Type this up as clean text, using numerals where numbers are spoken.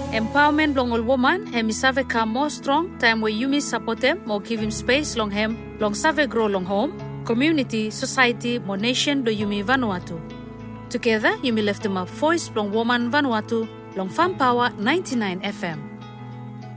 Empowerment long all woman, hemi save ka more strong, time where you support him, more give him space long him, long save grow long home, community, society, more nation do yumi Vanuatu. Together, yumi left him up voice long woman Vanuatu, long Farm Power 99 FM.